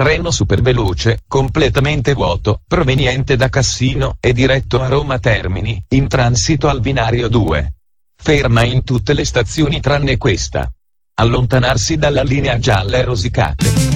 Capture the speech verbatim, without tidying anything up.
treno superveloce, completamente vuoto, proveniente da Cassino e diretto a Roma Termini, in transito al binario due. Ferma in tutte le stazioni tranne questa. Allontanarsi dalla linea gialla e rosicate.